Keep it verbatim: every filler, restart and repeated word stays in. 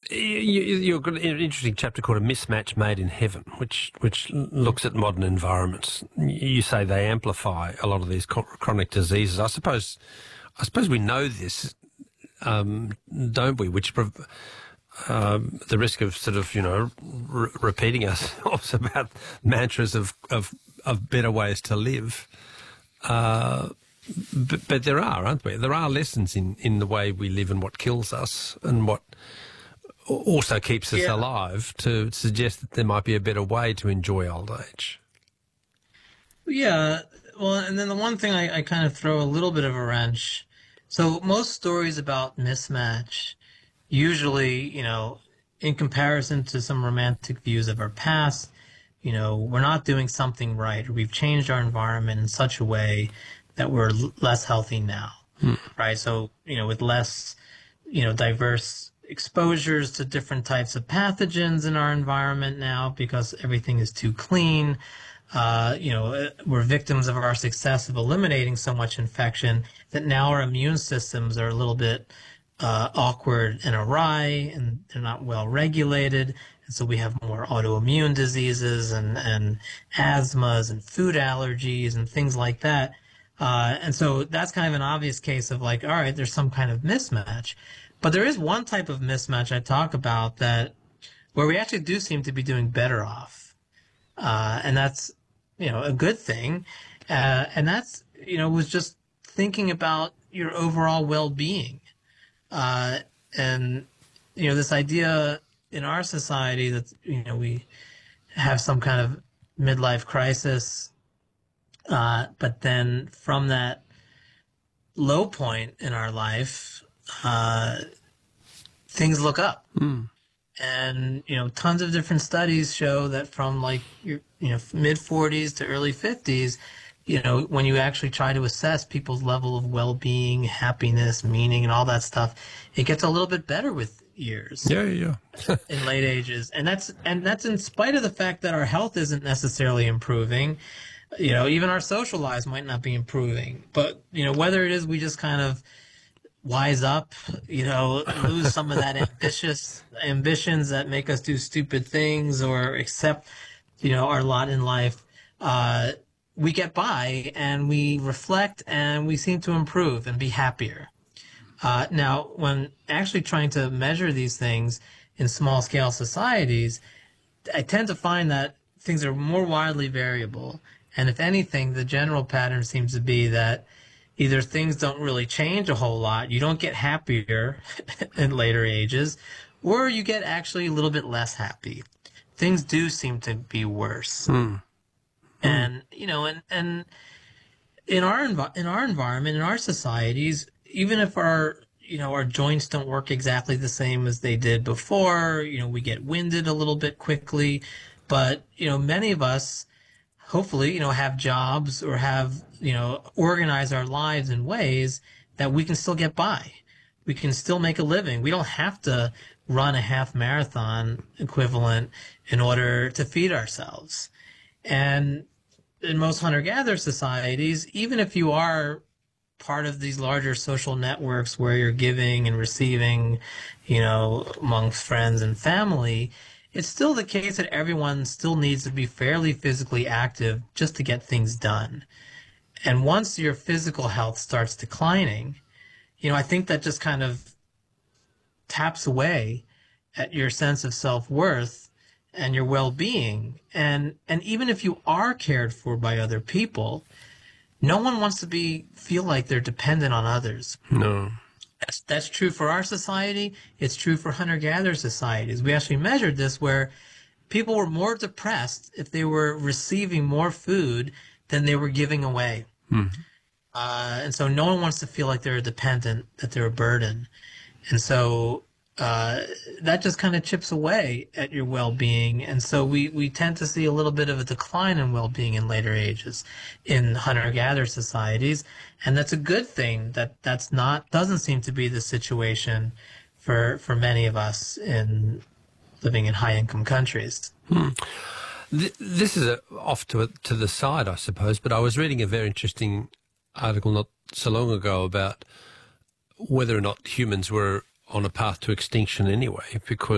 You, you've got an interesting chapter called A Mismatch Made in Heaven, which which looks at modern environments. You say they amplify a lot of these chronic diseases. I suppose, I suppose we know this, um, don't we? Which um, the risk of sort of you know re- repeating ourselves about mantras of of, of better ways to live. Uh, but, but there are, aren't there? There are lessons in, in the way we live and what kills us and what also keeps us yeah. alive to suggest that there might be a better way to enjoy old age. Yeah, well, and then the one thing I, I kind of throw a little bit of a wrench. So most stories about mismatch, usually, you know, in comparison to some romantic views of our past, you know, we're not doing something right, or we've changed our environment in such a way that we're l- less healthy now, hmm. right? So, you know, with less, you know, diverse exposures to different types of pathogens in our environment now because everything is too clean. Uh, you know, we're victims of our success of eliminating so much infection that now our immune systems are a little bit uh, awkward and awry, and they're not well regulated. And so we have more autoimmune diseases and, and asthmas and food allergies and things like that. Uh, and so that's kind of an obvious case of like, all right, there's some kind of mismatch. But there is one type of mismatch I talk about that where we actually do seem to be doing better off. Uh, and that's, you know, a good thing. Uh, and that's, you know, was just thinking about your overall well-being. Uh, and, you know, this idea in our society that, you know, we have some kind of midlife crisis. Uh, but then from that low point in our life, uh, things look up. Mm. And, you know, tons of different studies show that from like your, you know, mid forties to early fifties, you know, when you actually try to assess people's level of well-being, happiness, meaning, and all that stuff, it gets a little bit better with years. Yeah, yeah, yeah. in late ages. And that's, and that's in spite of the fact that our health isn't necessarily improving. You know, even our social lives might not be improving. But, you know, whether it is we just kind of wise up, you know, lose some of that ambitious ambitions that make us do stupid things or accept, you know, our lot in life, uh, we get by and we reflect and we seem to improve and be happier. Uh, now, when actually trying to measure these things in small scale societies, I tend to find that things are more widely variable. And if anything, the general pattern seems to be that either things don't really change a whole lot, you don't get happier in later ages, or you get actually a little bit less happy. Things do seem to be worse. Hmm. And, you know, and, and in our env- in our environment, in our societies, even if our, you know, our joints don't work exactly the same as they did before, you know, we get winded a little bit quickly, but, you know, many of us hopefully, you know, have jobs or have, you know, organize our lives in ways that we can still get by. We can still make a living. We don't have to run a half marathon equivalent in order to feed ourselves. And in most hunter-gatherer societies, even if you are part of these larger social networks where you're giving and receiving, you know, amongst friends and family, it's still the case that everyone still needs to be fairly physically active just to get things done. And once your physical health starts declining, you know, I think that just kind of taps away at your sense of self-worth and your well-being. And and even if you are cared for by other people, no one wants to be feel like they're dependent on others. No. That's, that's true for our society. It's true for hunter-gatherer societies. We actually measured this where people were more depressed if they were receiving more food than they were giving away. Mm-hmm. Uh, and so no one wants to feel like they're a dependent, that they're a burden. And so uh, that just kind of chips away at your well-being. And so we, we tend to see a little bit of a decline in well-being in later ages in hunter-gatherer societies. And that's a good thing that that's not, doesn't seem to be the situation for, for many of us in living in high-income countries. Hmm. This is a, off to, a, to the side, I suppose, but I was reading a very interesting article not so long ago about whether or not humans were on a path to extinction anyway, because